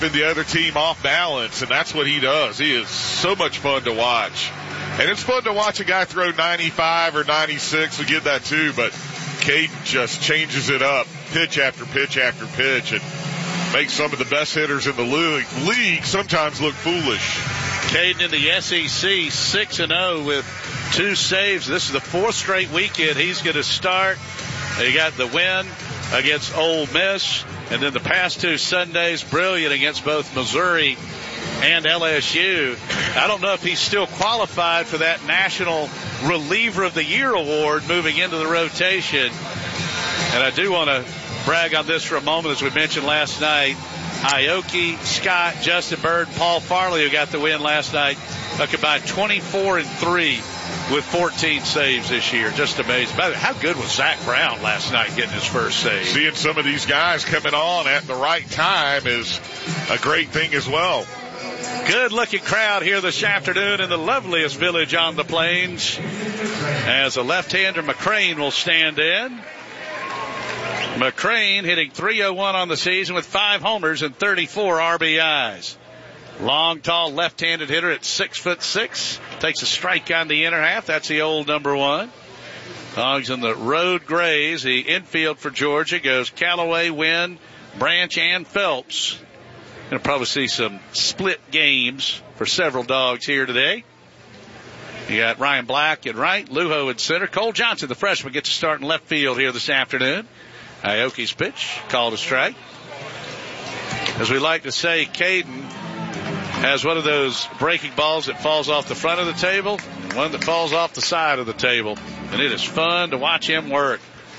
the other team off balance, and that's what he does. He is so much fun to watch. And it's fun to watch a guy throw 95 or 96. We get that too, but Caden just changes it up pitch after pitch after pitch and makes some of the best hitters in the league sometimes look foolish. Caden in the SEC 6-0 with 2 saves. This is the 4th straight weekend he's going to start. He got the win against Ole Miss, and then the past 2 Sundays, brilliant against both Missouri and LSU. I don't know if he's still qualified for that National Reliever of the Year award moving into the rotation. And I do want to brag on this for a moment. As we mentioned last night, Aoki, Scott, Justin Bird, Paul Farley, who got the win last night, a combined 24-3 with 14 saves this year. Just amazing. By the way, how good was Zach Brown last night getting his first save? Seeing some of these guys coming on at the right time is a great thing as well. Good-looking crowd here this afternoon in the loveliest village on the plains as a left-hander, McCrane, will stand in. McCrane hitting .301 on the season with 5 homers and 34 RBIs. Long, tall, left-handed hitter at 6'6". Takes a strike on the inner half. That's the old number 1. Dogs in the road grays. The infield for Georgia goes Callaway, Wynn, Branch, and Phelps. Going to probably see some split games for several dogs here today. You got Ryan Black in right, Lujo in center. Cole Johnson, the freshman, gets to start in left field here this afternoon. Aoki's pitch, called a strike. As we like to say, Caden has one of those breaking balls that falls off the front of the table, and one that falls off the side of the table. And it is fun to watch him work.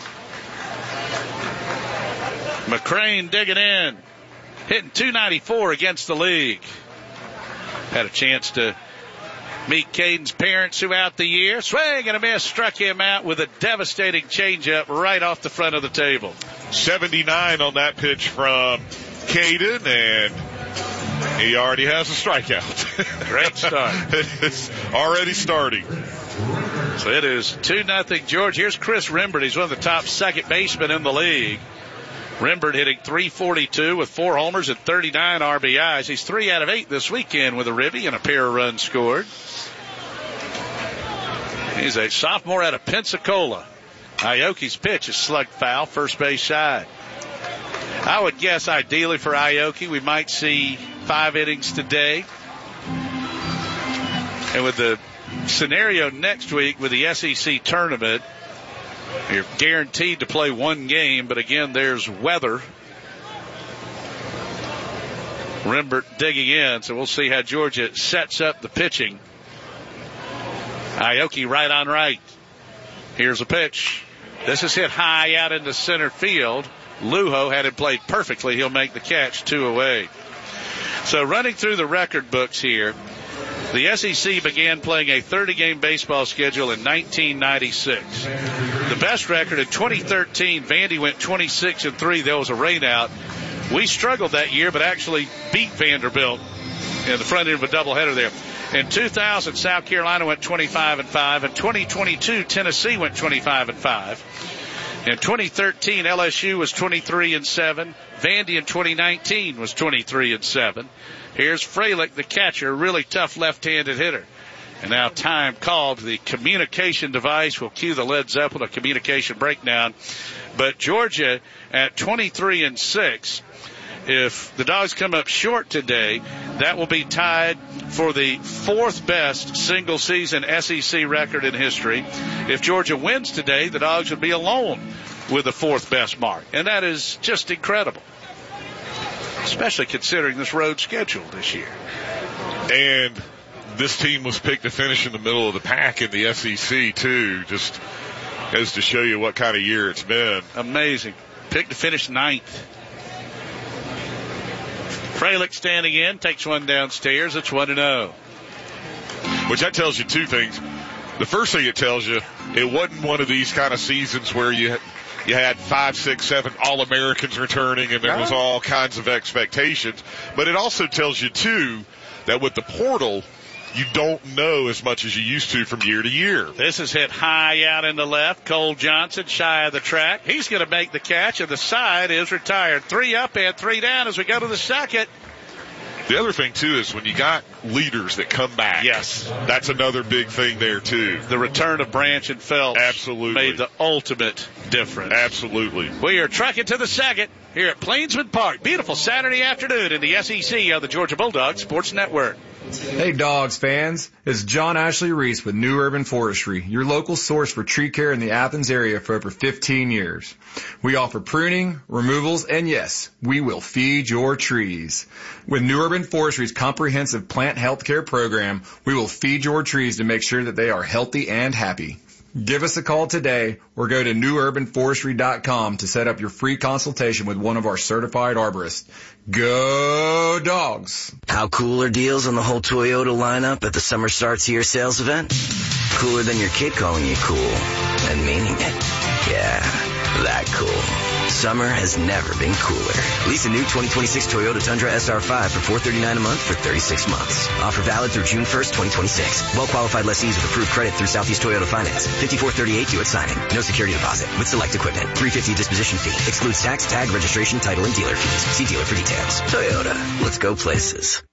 McCrane digging in, hitting .294 against the league. Had a chance to meet Caden's parents throughout the year. Swing and a miss, struck him out with a devastating changeup right off the front of the table. 79 on that pitch from Caden, and he already has a strikeout. Great start. It's already starting. So it is 2-0 George. Here's Chris Rembert. He's one of the top second basemen in the league. Rembert hitting .342 with 4 homers and 39 RBIs. He's 3 out of 8 this weekend with a ribby and a pair of runs scored. He's a sophomore out of Pensacola. Aoki's pitch is slugged foul, first base side. I would guess ideally for Aoki, we might see 5 innings today. And with the scenario next week with the SEC tournament, you're guaranteed to play 1 game, but again, there's weather. Rembert digging in, so we'll see how Georgia sets up the pitching. Aoki right on right. Here's a pitch. This is hit high out into center field. Lujo had it played perfectly. He'll make the catch, 2 away. So running through the record books here, the SEC began playing a 30-game baseball schedule in 1996. The best record in 2013, Vandy went 26-3. There was a rainout. We struggled that year, but actually beat Vanderbilt in the front end of a doubleheader there. In 2000, South Carolina went 25-5. In 2022, Tennessee went 25-5. In 2013, LSU was 23-7. Vandy in 2019 was 23-7. Here's Fralick, the catcher, really tough left-handed hitter. And now time called. The communication device will cue the Led Zeppelin, a communication breakdown. But Georgia at 23-6. If the Dogs come up short today, that will be tied for the 4th best single season SEC record in history. If Georgia wins today, the Dogs would be alone with the 4th best mark. And that is just incredible, especially considering this road schedule this year. And this team was picked to finish in the middle of the pack in the SEC too. Just goes to show you what kind of year it's been. Amazing. Picked to finish 9th. Fralick standing in, takes one downstairs. It's 1-0. Which that tells you 2 things. The first thing it tells you, it wasn't one of these kind of seasons where you had 5, 6, 7 All-Americans returning and there was all kinds of expectations. But it also tells you, too, that with the portal, you don't know as much as you used to from year to year. This is hit high out in the left. Cole Johnson shy of the track. He's going to make the catch, and the side is retired. 3 up and 3 down as we go to the second. The other thing, too, is when you got leaders that come back. Yes. That's another big thing there, too. The return of Branch and Phelps. Absolutely. Made the ultimate difference. Absolutely. We are trucking to the second here at Plainsman Park. Beautiful Saturday afternoon in the SEC of the Georgia Bulldogs Sports Network. Hey Dogs fans, it's John Ashley Reese with New Urban Forestry, your local source for tree care in the Athens area for over 15 years. We offer pruning, removals, and yes, we will feed your trees. With New Urban Forestry's comprehensive plant health care program, we will feed your trees to make sure that they are healthy and happy. Give us a call today or go to newurbanforestry.com to set up your free consultation with one of our certified arborists. Go Dogs! How cool are deals on the whole Toyota lineup at the Summer Starts Here sales event? Cooler than your kid calling you cool and meaning it. Yeah, that cool. Summer has never been cooler. Lease a new 2026 Toyota Tundra SR5 for $439 a month for 36 months. Offer valid through June 1st, 2026. Well-qualified lessees with approved credit through Southeast Toyota Finance. $54.38 due at signing. No security deposit. With select equipment. $350 disposition fee. Excludes tax, tag, registration, title, and dealer fees. See dealer for details. Toyota. Let's go places.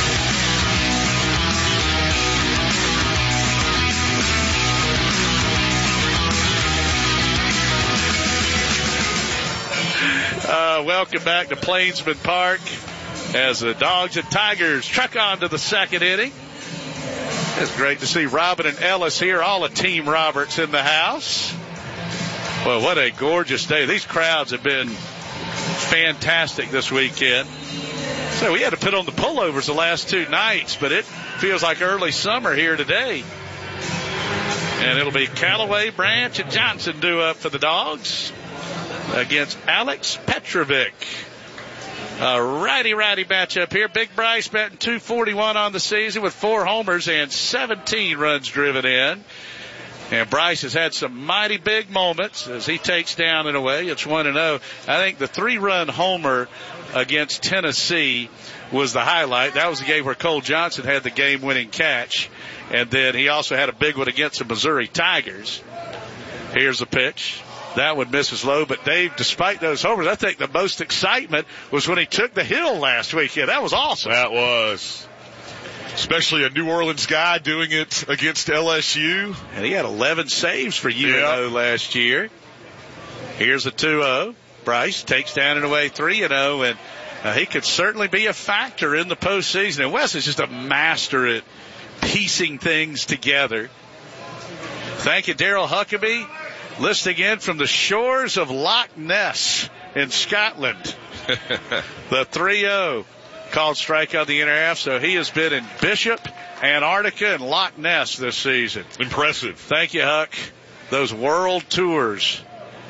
Welcome back to Plainsman Park as the Dogs and Tigers truck on to the second inning. It's great to see Robin and Ellis here, all of Team Roberts in the house. Well, what a gorgeous day. These crowds have been fantastic this weekend. So we had to put on the pullovers the last two nights, but it feels like early summer here today. And it'll be Callaway, Branch, and Johnson due up for the Dogs against Alex Petrovic. A righty matchup here. Big Bryce batting .241 on the season with 4 homers and 17 runs driven in. And Bryce has had some mighty big moments as he takes down and away. It's 1-0. I think the 3-run homer against Tennessee was the highlight. That was the game where Cole Johnson had the game-winning catch. And then he also had a big one against the Missouri Tigers. Here's the pitch. That one misses low, but Dave, despite those homers, I think the most excitement was when he took the hill last weekend. That was awesome. That was. Especially a New Orleans guy doing it against LSU. And he had 11 saves for UNO last year. Here's a 2-0. Bryce takes down and away 3-0, and he could certainly be a factor in the postseason. And Wes is just a master at piecing things together. Thank you, Daryl Huckabee. Listening in from the shores of Loch Ness in Scotland. The 3-0 called strike on the inner half. So he has been in Bishop, Antarctica, and Loch Ness this season. Impressive. Thank you, Huck. Those world tours.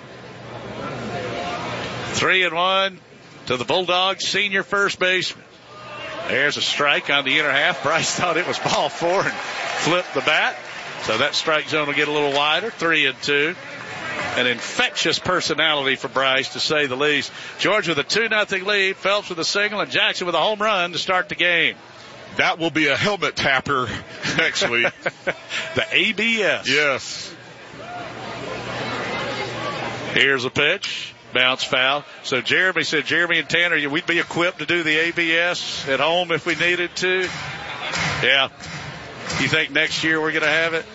3-1 to the Bulldogs senior first baseman. There's a strike on the inner half. Bryce thought it was ball 4 and flipped the bat. So that strike zone will get a little wider. 3-2. An infectious personality for Bryce, to say the least. George with a 2-0 lead. Phelps with a single, and Jackson with a home run to start the game. That will be a helmet tapper next week. The ABS. Yes. Here's a pitch. Bounce foul. So Jeremy said, Jeremy and Tanner, we'd be equipped to do the ABS at home if we needed to. Yeah. You think next year we're going to have it?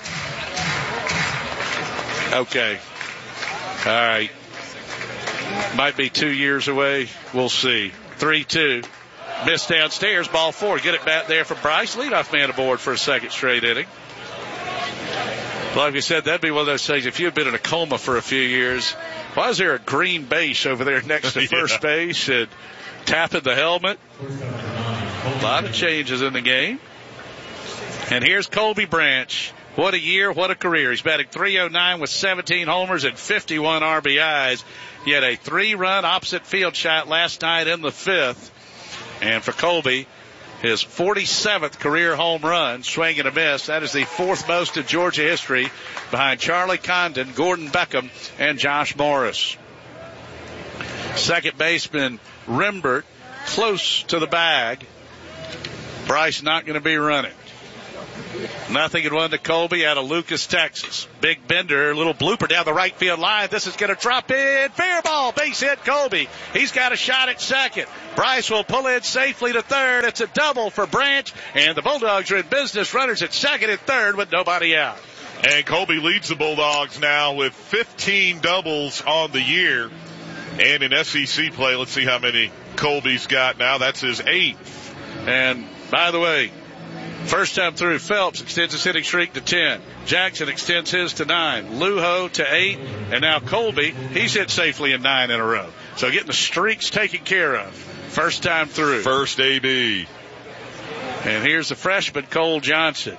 Okay. All right. Might be 2 years away. We'll see. 3-2. Missed downstairs. Ball 4. Get it back there from Bryce. Leadoff man aboard for a second straight inning. Like we said, that'd be one of those things. If you had been in a coma for a few years, why is there a green base over there next to first base and tapping the helmet? A lot of changes in the game. And here's Colby Branch. What a year, what a career. He's batting .309 with 17 homers and 51 RBIs. He had a 3-run opposite field shot last night in the 5th. And for Colby, his 47th career home run, swing and a miss. That is the 4th most in Georgia history, behind Charlie Condon, Gordon Beckham, and Josh Morris. Second baseman Rembert close to the bag. Bryce not going to be running. 0-1 to Colby out of Lucas, Texas. Big Bender, little blooper down the right field line. This is going to drop in. Fair ball, base hit Colby. He's got a shot at second. Bryce will pull in safely to third. It's a double for Branch, and the Bulldogs are in business. Runners at second and third with nobody out. And Colby leads the Bulldogs now with 15 doubles on the year. And in SEC play, let's see how many Colby's got now. That's his 8th. And by the way, first time through, Phelps extends his hitting streak to 10. Jackson extends his to 9. Lujo to 8. And now Colby, he's hit safely in 9 in a row. So getting the streaks taken care of. First time through. First AB. And here's the freshman, Cole Johnson.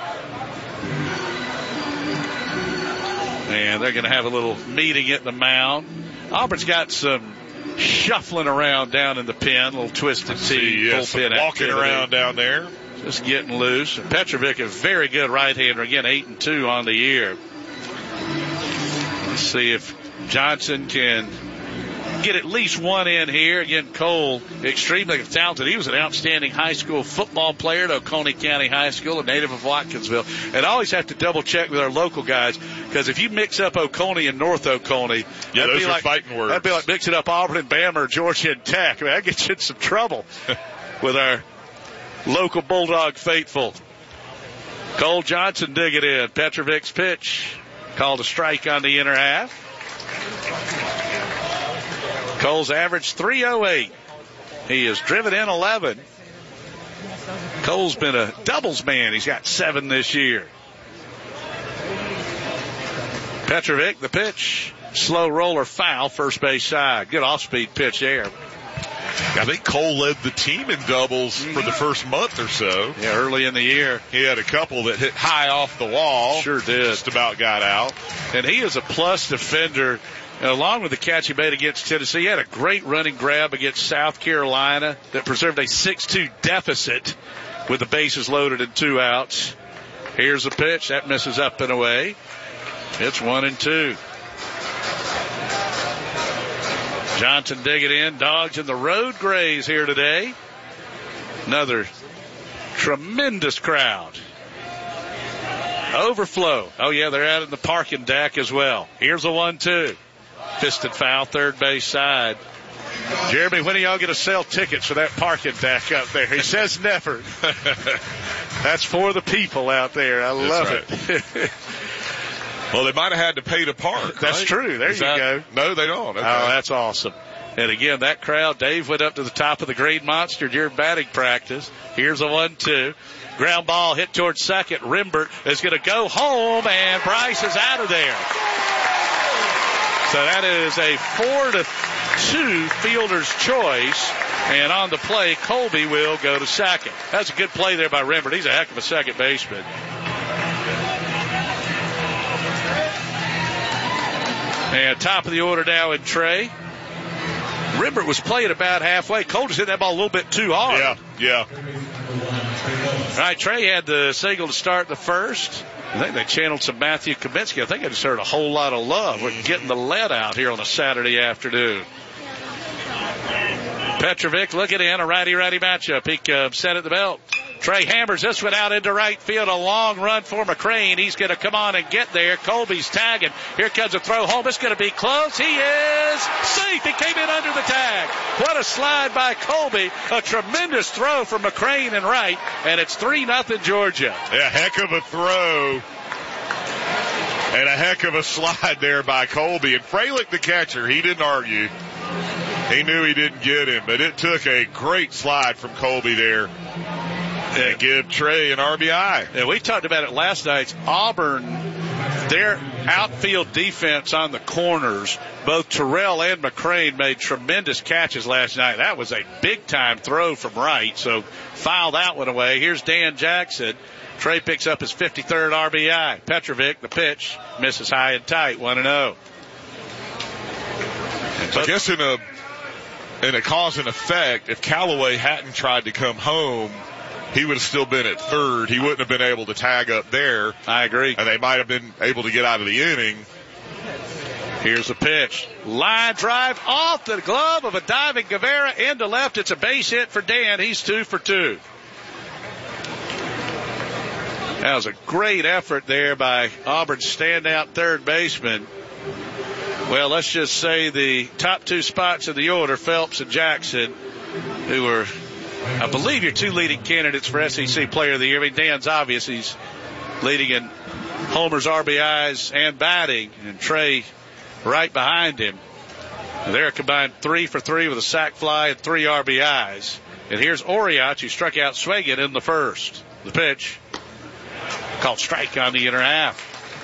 And they're going to have a little meeting at the mound. Auburn's got some shuffling around down in the pen, a little twisted T. Bullpen walking around down there. Just getting loose. Petrovic, a very good right-hander. Again, 8-2 on the year. Let's see if Johnson can get at least one in here. Again, Cole, extremely talented. He was an outstanding high school football player at Oconee County High School, a native of Watkinsville. And I always have to double check with our local guys, because if you mix up Oconee and North Oconee, those are fighting words. That'd be like mixing up Auburn and Bama or Georgia and Tech. I mean, that gets you in some trouble with our local Bulldog faithful. Cole Johnson dig it in. Petrovic's pitch called a strike on the inner half. Cole's averaged 308. He has driven in 11. Cole's been a doubles man. He's got 7 this year. Petrovic, the pitch. Slow roller foul, first base side. Good off-speed pitch there. I think Cole led the team in doubles for the first month or so. Yeah, early in the year. He had a couple that hit high off the wall. Sure did. Just about got out. And he is a plus defender. Along with the catch he made against Tennessee, he had a great running grab against South Carolina that preserved a 6-2 deficit with the bases loaded and 2 outs. Here's the pitch. That misses up and away. It's 1-2. Johnson digging in. Dogs in the Road Grays here today. Another tremendous crowd. Overflow. Oh, yeah, they're out in the parking deck as well. Here's a 1-2. Fisted foul, third base side. Jeremy, when are y'all going to sell tickets for that parking deck up there? He says never. That's for the people out there. I love it. Well, they might have had to pay to park. That's right? true. There you go. No, they don't. Okay. Oh, that's awesome. And again, that crowd, Dave went up to the top of the Green Monster during batting practice. Here's a 1-2. Ground ball hit towards second. Rimbert is going to go home, and Bryce is out of there. So that is a 4-2 fielder's choice. And on the play, Colby will go to second. That's a good play there by Rimbert. He's a heck of a second baseman. And top of the order now in Trey. Rimbert was playing about halfway. Cole just hit that ball a little bit too hard. Yeah. All right, Trey had the single to start the first. I think they channeled some Matthew Kaminsky. I think I just heard a whole lot of love. We're getting the lead out here on a Saturday afternoon. Petrovic looking in, a righty-righty matchup. He comes set at the belt. Trey hammers this one out into right field. A long run for McCrane. He's going to come on and get there. Colby's tagging. Here comes a throw home. It's going to be close. He is safe. He came in under the tag. What a slide by Colby. A tremendous throw from McCrane and right. And it's 3-0 Georgia. Yeah, heck of a throw. And a heck of a slide there by Colby. And Freilich, the catcher, he didn't argue. He knew he didn't get him, but it took a great slide from Colby there. And give Trey an RBI. Yeah, we talked about it last night. Auburn, their outfield defense on the corners, both Terrell and McCrane made tremendous catches last night. That was a big-time throw from right, so file that one away. Here's Dan Jackson. Trey picks up his 53rd RBI. Petrovic, the pitch, misses high and tight, 1-0. I guess in a cause and effect, if Callaway hadn't tried to come home, he would have still been at third. He wouldn't have been able to tag up there. I agree. And they might have been able to get out of the inning. Here's the pitch. Line drive off the glove of a diving Guevara into left. It's a base hit for Dan. He's 2 for 2. That was a great effort there by Auburn's standout third baseman. Well, let's just say the top two spots in the order, Phelps and Jackson, who were, I believe, your two leading candidates for SEC Player of the Year. I mean, Dan's obvious. He's leading in homers, RBIs, and batting, and Trey right behind him. They're a combined 3 for 3 with a sac fly and 3 RBIs. And here's Oriach, who struck out Swingen in the first. The pitch, called strike on the inner half.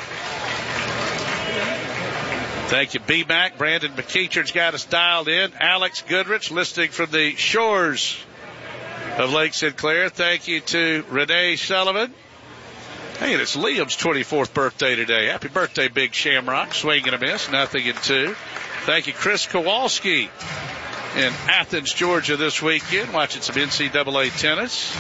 Thank you, B-Mac. Brandon McEachern's got us dialed in. Alex Goodrich listening from the shores of Lake Sinclair. Thank you to Renee Sullivan. Hey, and it's Liam's 24th birthday today. Happy birthday, Big Shamrock. Swing and a miss, 0-2. Thank you, Chris Kowalski in Athens, Georgia this weekend, watching some NCAA tennis.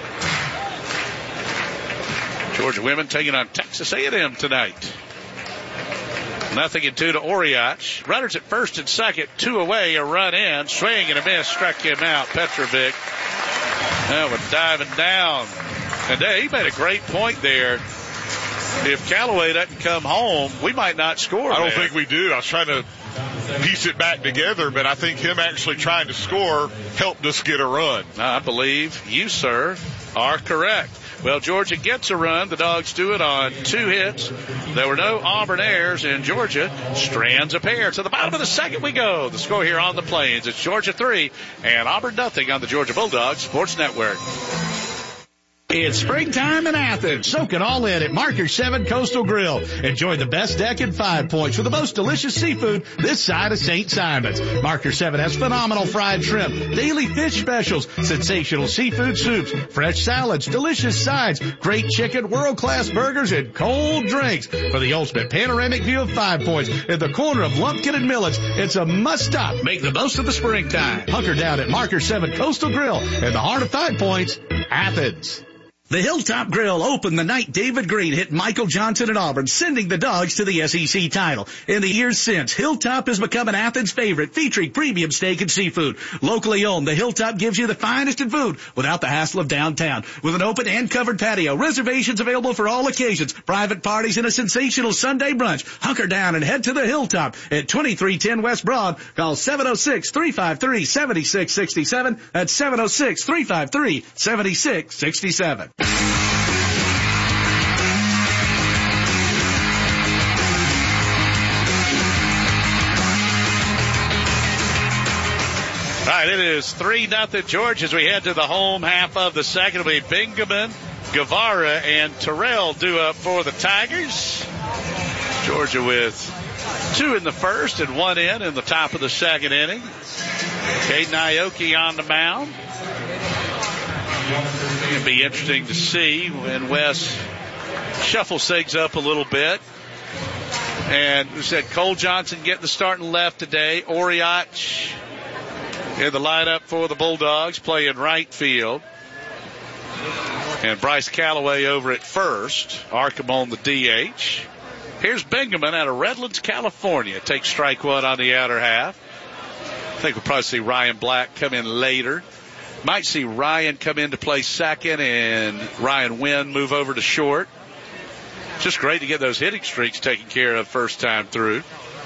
Georgia women taking on Texas A&M tonight. 0-2 to Oriach. Runners at first and second, 2 away, a run in. Swing and a miss, struck him out. Petrovic was diving down. And he made a great point there. If Callaway doesn't come home, we might not score. I don't think we do. I was trying to piece it back together, but I think him actually trying to score helped us get a run. I believe you, sir, are correct. Well, Georgia gets a run. The Dogs do it on 2 hits. There were no Auburn errors, and Georgia strands a pair. To the bottom of the second we go. The score here on the Plains. It's Georgia 3 and Auburn 0 on the Georgia Bulldogs Sports Network. It's springtime in Athens. Soak it all in at Marker 7 Coastal Grill. Enjoy the best deck in 5 Points with the most delicious seafood this side of St. Simon's. Marker 7 has phenomenal fried shrimp, daily fish specials, sensational seafood soups, fresh salads, delicious sides, great chicken, world-class burgers, and cold drinks. For the ultimate panoramic view of 5 Points at the corner of Lumpkin and Millets, it's a must-stop. Make the most of the springtime. Hunker down at Marker 7 Coastal Grill in the heart of 5 Points, Athens. The Hilltop Grill opened the night David Green hit Michael Johnson at Auburn, sending the Dogs to the SEC title. In the years since, Hilltop has become an Athens favorite, featuring premium steak and seafood. Locally owned, the Hilltop gives you the finest in food without the hassle of downtown. With an open and covered patio, reservations available for all occasions, private parties, and a sensational Sunday brunch. Hunker down and head to the Hilltop at 2310 West Broad. Call 706-353-7667. That's 706-353-7667. All right, it is 3-0 Georgia as we head to the home half of the second. It'll be Bingaman, Guevara, and Terrell due up for the Tigers. Georgia with 2 in the first and 1 in the top of the second inning. Caden Aoki on the mound. It'll be interesting to see when Wes shuffles things up a little bit. And we said Cole Johnson getting the starting left today. Oriach in the lineup for the Bulldogs, playing right field. And Bryce Callaway over at first. Arkham on the DH. Here's Bingaman out of Redlands, California. Takes strike 1 on the outer half. I think we'll probably see Ryan Black come in later. Might see Ryan come in to play second and Ryan Wynn move over to short. Just great to get those hitting streaks taken care of first time through.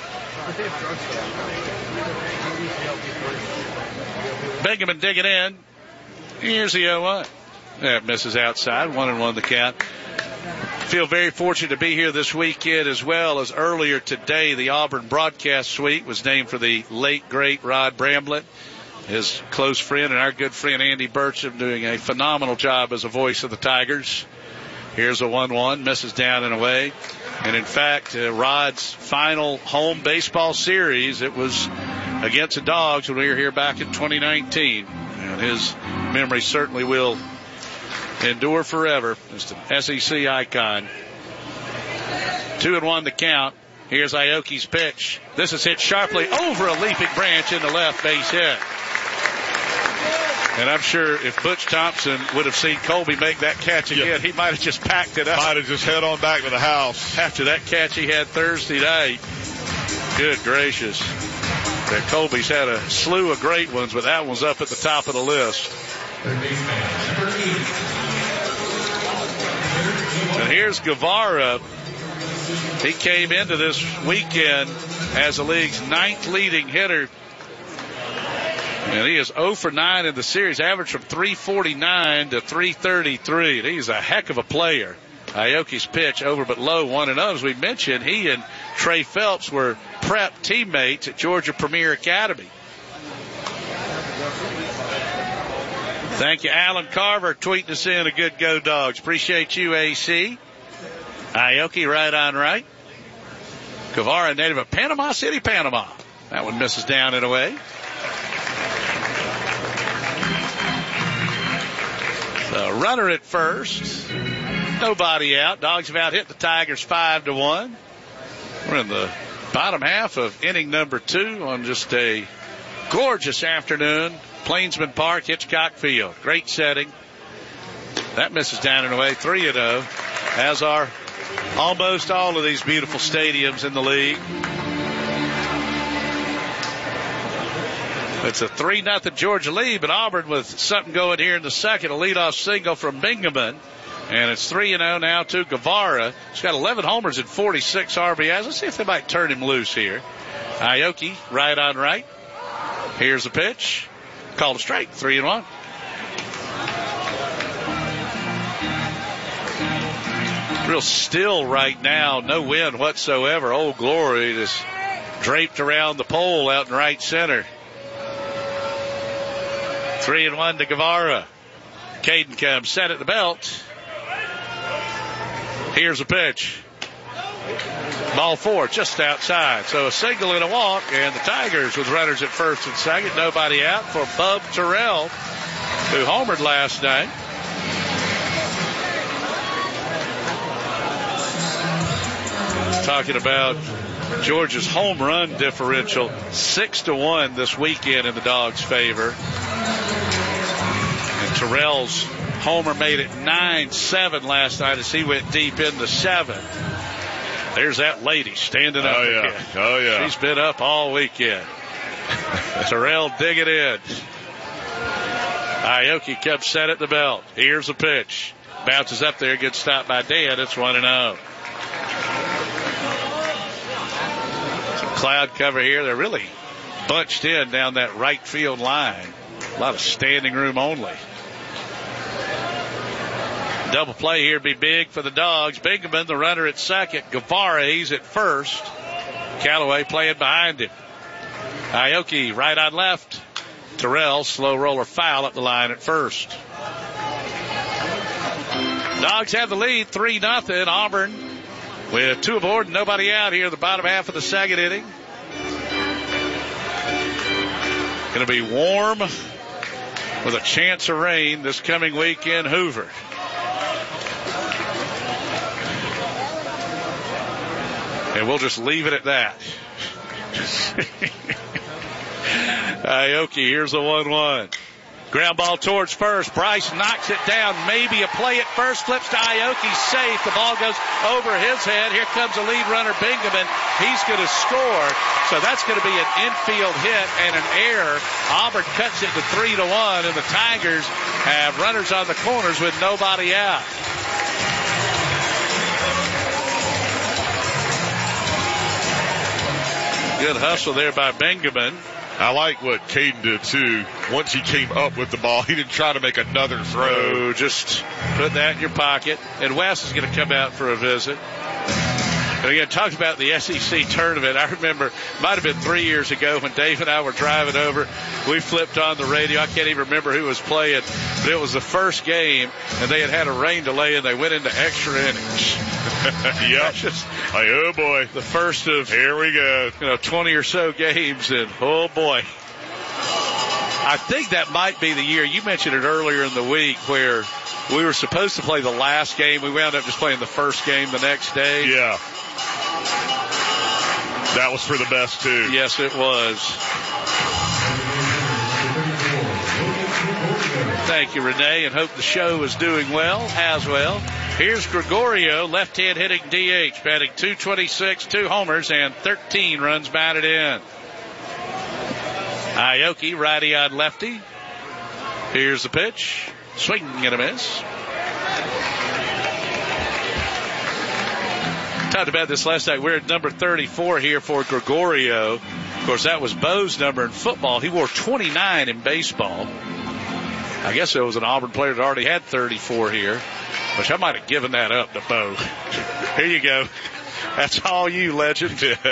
Bingaman digging in. Here's the 0-1. That misses outside. 1-1 the count. Feel very fortunate to be here this weekend, as well as earlier today. The Auburn Broadcast Suite was named for the late, great Rod Bramblett. His close friend and our good friend Andy Burcham doing a phenomenal job as a voice of the Tigers. Here's a 1-1, misses down and away. And in fact, Rod's final home baseball series, it was against the Dogs when we were here back in 2019. And his memory certainly will endure forever. Just an SEC icon. 2-1 the count. Here's Aoki's pitch. This is hit sharply over a leaping branch in the left base hit. And I'm sure if Butch Thompson would have seen Colby make that catch again, he might have just packed it up. Might have just head on back to the house. After that catch he had Thursday night. Good gracious. That Colby's had a slew of great ones, but that one's up at the top of the list. And here's Guevara. He came into this weekend as the league's 9th leading hitter. And he is 0 for 9 in the series, average from 349 to 333. He's a heck of a player. Aoki's pitch over but low, 1-0. As we mentioned, he and Trey Phelps were prep teammates at Georgia Premier Academy. Thank you, Alan Carver, tweeting us in a good go, Dogs. Appreciate you, AC. Aoki right on right. Guevara, native of Panama City, Panama. That one misses down and away. The runner at first. Nobody out. Dogs have out hit the Tigers 5-1. We're in the bottom half of inning number 2 on just a gorgeous afternoon. Plainsman Park, Hitchcock Field. Great setting. That misses down and away. 3-0. As are almost all of these beautiful stadiums in the league. It's a 3-0 Georgia lead, but Auburn with something going here in the second. A leadoff single from Bingaman. And it's 3-0 now to Guevara. He's got 11 homers and 46 RBIs. Let's see if they might turn him loose here. Aoki, right on right. Here's the pitch. Called a strike. 3-1. Real still right now. No wind whatsoever. Old Glory just draped around the pole out in right center. 3-1 to Guevara. Caden comes, set at the belt. Here's a pitch. Ball 4, just outside. So a single and a walk, and the Tigers with runners at first and second. Nobody out for Bub Terrell, who homered last night. Talking about Georgia's home run differential, 6-1 this weekend in the Dogs' favor. And Terrell's homer made it 9-7 last night as he went deep in the 7th. There's that lady standing up again. Oh, yeah. She's been up all weekend. Terrell digging in. Aoki kept set at the belt. Here's a pitch. Bounces up there, gets stopped by Dan. It's 1-0. Some cloud cover here. They're really bunched in down that right field line. A lot of standing room only. Double play here be big for the Dogs. Bingaman, the runner at second. Guevara, he's at first. Callaway playing behind him. Aoki right on left. Terrell, slow roller foul up the line at first. Dogs have the lead, 3-0. Auburn with 2 aboard and nobody out here in the bottom half of the second inning. Going to be warm with a chance of rain this coming week in Hoover. And we'll just leave it at that. Aoki, here's the 1-1. Ground ball towards first. Bryce knocks it down. Maybe a play at first. Flips to Aoki. Safe. The ball goes over his head. Here comes the lead runner, Bingaman. He's going to score. So that's going to be an infield hit and an error. Auburn cuts it to 3-1, and the Tigers have runners on the corners with nobody out. Good hustle there by Bingaman. I like what Caden did, too. Once he came up with the ball, he didn't try to make another throw. Just put that in your pocket. And Wes is going to come out for a visit. And again, talk about the SEC tournament. I remember, might have been 3 years ago when Dave and I were driving over. We flipped on the radio. I can't even remember who was playing, but it was the first game, and they had a rain delay, and they went into extra innings. Yep. Like, oh boy. The first of, here we go. 20 or so games, and oh boy. I think that might be the year. You mentioned it earlier in the week where we were supposed to play the last game. We wound up just playing the first game the next day. Yeah. That was for the best, too. Yes, it was. Thank you, Renee, and hope the show is doing well as well. Here's Gregorio, left-hand hitting DH, batting .226, 2 homers, and 13 runs batted in. Aoki, righty on lefty. Here's the pitch. Swing and a miss. talked about this last night. We're at number 34 here for Gregorio. Of course, that was Bo's number in football. He wore 29 in baseball. I guess there was an Auburn player that already had 34 here, which I might have given that up to Bo. Here you go. That's all you, legend.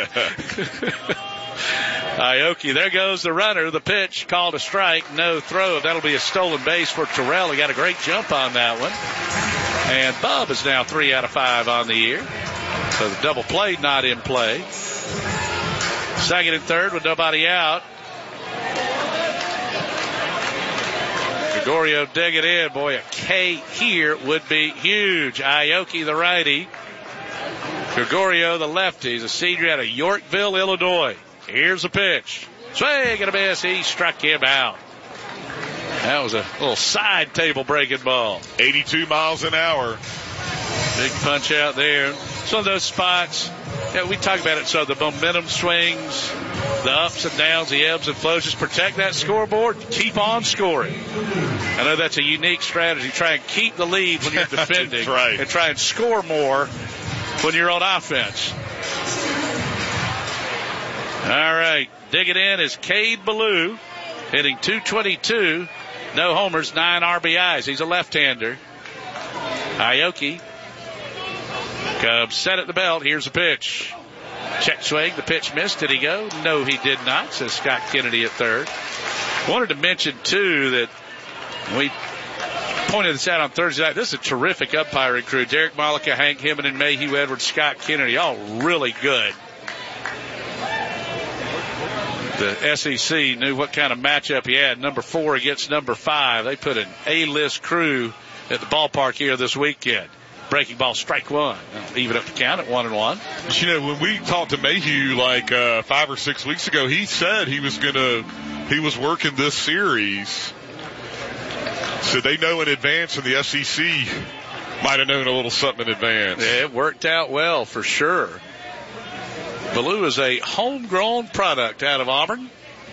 Aoki, there goes the runner. The pitch called a strike, no throw. That'll be a stolen base for Terrell. He got a great jump on that one. And Bub is now 3 out of 5 on the year. So the double play not in play. Second and third with nobody out. Gregorio digging in. Boy, a K here would be huge. Aoki, the righty. Gregorio, the lefty. He's a senior out of Yorkville, Illinois. Here's a pitch. Swing and a miss. He struck him out. That was a little side table breaking ball. 82 miles an hour. Big punch out there. Some of those spots, we talk about it, so the momentum swings, the ups and downs, the ebbs and flows. Just protect that scoreboard. Keep on scoring. I know that's a unique strategy. Try and keep the lead when you're defending. Right. And try and score more when you're on offense. All right. Digging in is Cade Ballou, hitting .222. No homers, 9 RBIs. He's a left-hander. Aoki comes set at the belt. Here's a pitch. Check swing. The pitch missed. Did he go? No, he did not, says Scott Kennedy at third. Wanted to mention, too, that we pointed this out on Thursday night. This is a terrific umpiring crew. Derek Malika, Hank Hemmen, and Mayhew Edwards, Scott Kennedy, all really good. The SEC knew what kind of matchup he had. Number 4 against number 5. They put an A-list crew at the ballpark here this weekend. Breaking ball, strike one. Even up the count at 1-1. You know, when we talked to Mayhew like 5 or 6 weeks ago, he said he was working this series. So they know in advance, and the SEC might have known a little something in advance. Yeah, it worked out well for sure. Ballou is a homegrown product out of Auburn.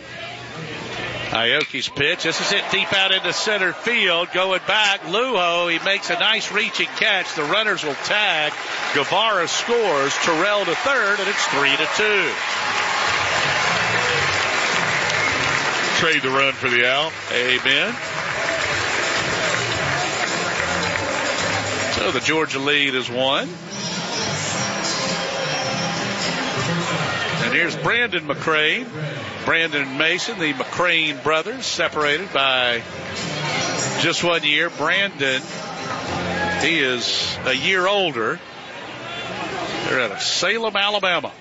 Aoki's pitch. This is it deep out into center field. Going back. Lujo, he makes a nice reaching catch. The runners will tag. Guevara scores. Terrell to third, and it's 3-2. Trade the run for the out. Amen. So the Georgia lead is 1. And here's Brandon McCrane. Brandon and Mason, the McCrane brothers, separated by just 1 year. Brandon, he is a year older. They're out of Salem, Alabama.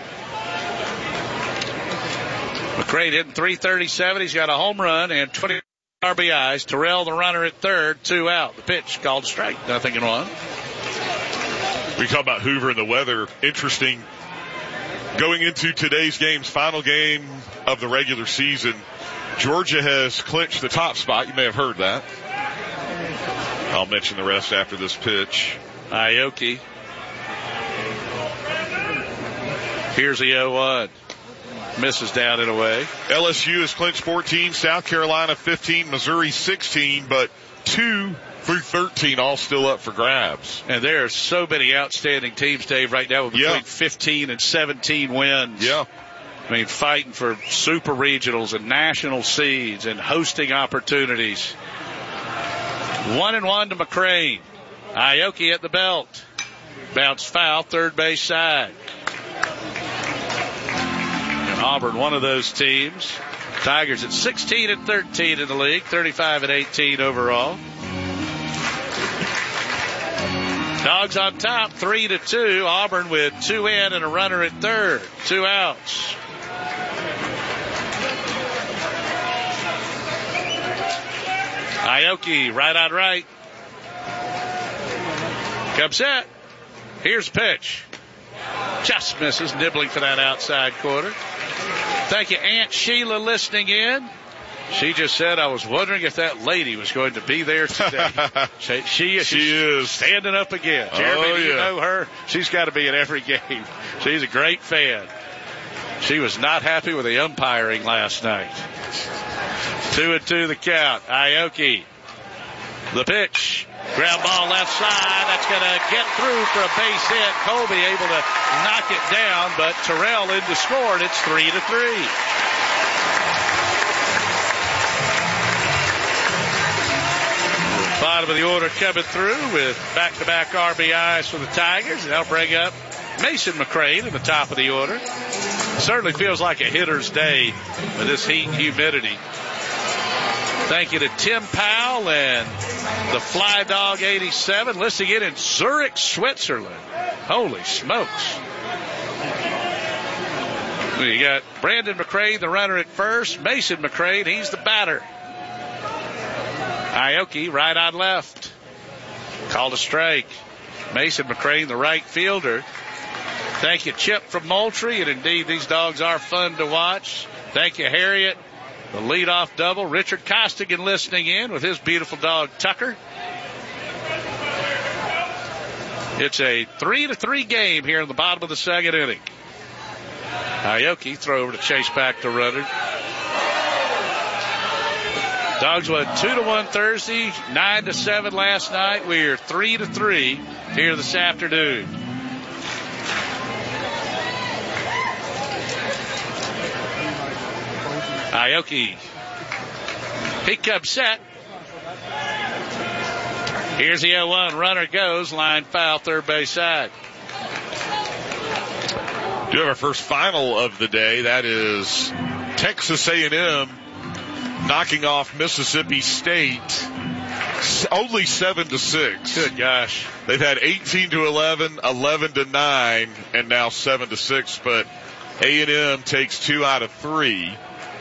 McCrane hitting .337. He's got a home run and 20 RBIs. Terrell, the runner, at third, 2 out. The pitch called a strike. 0-1. We talk about Hoover and the weather. Interesting. Going into today's game's final game of the regular season, Georgia has clinched the top spot. You may have heard that. I'll mention the rest after this pitch. Aoki. Here's the 0-1. Misses down and away. LSU has clinched 14, South Carolina 15, Missouri 16, but 2 through 13 all still up for grabs. And there are so many outstanding teams, Dave, right now with between 15 and 17 wins. Yeah. I mean, fighting for super regionals and national seeds and hosting opportunities. 1-1 to McCrane. Aoki at the belt. Bounce foul, third base side. And Auburn, one of those teams. Tigers at 16-13 in the league, 35-18 overall. Dogs on top, 3-2. Auburn with 2 in and a runner at third. 2 outs. Aoki, right on right. Comes set. Here's the pitch. Just misses, nibbling for that outside corner. Thank you, Aunt Sheila, listening in. She just said, I was wondering if that lady was going to be there today. She is standing up again. Jeremy, do you know her? She's got to be at every game. She's a great fan. She was not happy with the umpiring last night. 2-2 the count. Aoki The pitch. Ground ball left side. That's going to get through for a base hit. Colby able to knock it down, but Terrell in to score, and it's 3-3. Bottom of the order coming through with back-to-back RBIs for the Tigers. And they'll bring up Mason McCrane in the top of the order. Certainly feels like a hitter's day with this heat and humidity. Thank you to Tim Powell and the Fly Dog 87 listening in Zurich, Switzerland. Holy smokes. You got Brandon McCrane, the runner at first. Mason McCrane, he's the batter. Aoki, right on left. Called a strike. Mason McCrane, the right fielder. Thank you, Chip from Moultrie. And indeed, these dogs are fun to watch. Thank you, Harriet. The leadoff double. Richard Costigan listening in with his beautiful dog, Tucker. It's a 3-3 game here in the bottom of the second inning. Aoki throw over to chase back the runner. Dogs won 2-1 Thursday, 9-7 last night. We're 3-3 here this afternoon. Aoki. He comes set. Here's the 0-1. Runner goes. Line foul, third base side. Do have our first final of the day. That is Texas A&M knocking off Mississippi State only 7-6. Good gosh. They've had 18-11, 11-9, and now 7-6, but A&M takes 2 out of 3.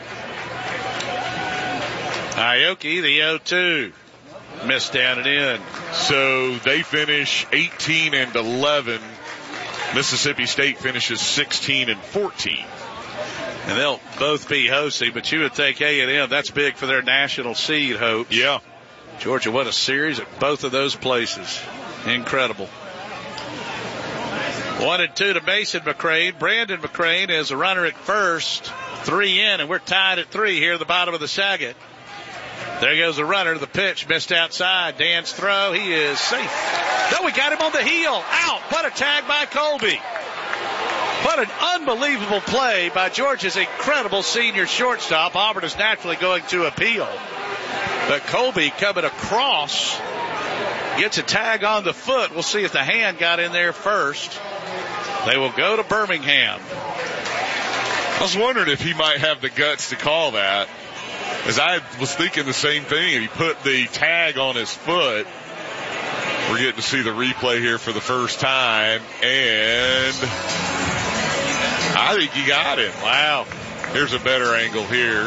Aoki, the 0-2. Missed down and in. So they finish 18-11. Mississippi State finishes 16-14. And they'll both be hosting, but you would think A&M, that's big for their national seed hopes. Yeah. Georgia won a series at both of those places. Incredible. 1-2 to Mason McCrane. Brandon McCrane is a runner at first. 3 in, and we're tied at 3 here at the bottom of the second. There goes the runner. The pitch missed outside. Dan's throw. He is safe. No, we got him on the heel. Out. What a tag by Colby. What an unbelievable play by Georgia's incredible senior shortstop. Auburn is naturally going to appeal. But Colby coming across gets a tag on the foot. We'll see if the hand got in there first. They will go to Birmingham. I was wondering if he might have the guts to call that. As I was thinking the same thing. If he put the tag on his foot. We're getting to see the replay here for the first time. And I think he got him. Wow. Here's a better angle here.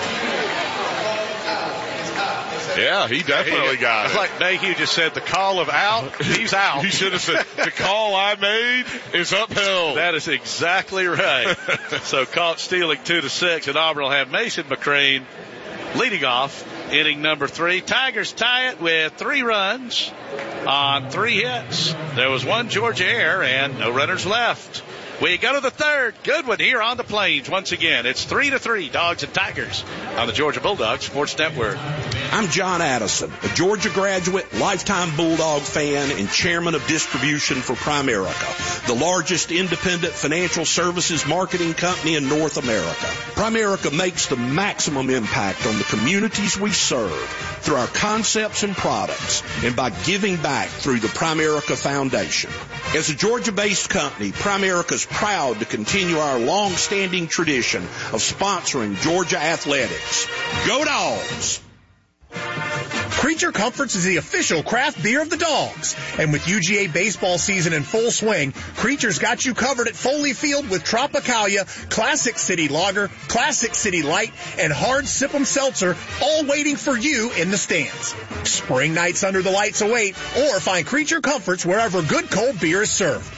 Yeah, he definitely got it. Like Mayhew just said, the call of out, he's out. He should have said, the call I made is uphill. That is exactly right. So caught stealing 2-6, and Auburn will have Mason McCrane leading off inning number 3. Tigers tie it with 3 runs on 3 hits. There was 1 Georgia error and no runners left. We go to the third. Good one here on the Plains. Once again, it's 3-3, Dogs and Tigers on the Georgia Bulldogs Sports Network. I'm John Addison, a Georgia graduate, lifetime Bulldog fan, and chairman of distribution for Primerica, the largest independent financial services marketing company in North America. Primerica makes the maximum impact on the communities we serve through our concepts and products and by giving back through the Primerica Foundation. As a Georgia-based company, Primerica is proud to continue our long-standing tradition of sponsoring Georgia athletics. Go Dogs! Creature Comforts is the official craft beer of the Dogs. And with UGA baseball season in full swing, Creature's got you covered at Foley Field with Tropicalia, Classic City Lager, Classic City Light, and Hard Sip'em Seltzer, all waiting for you in the stands. Spring nights under the lights await, or find Creature Comforts wherever good cold beer is served.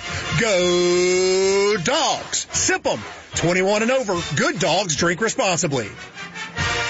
Go Dogs! Sip 'em! 21 and over. Good dogs drink responsibly.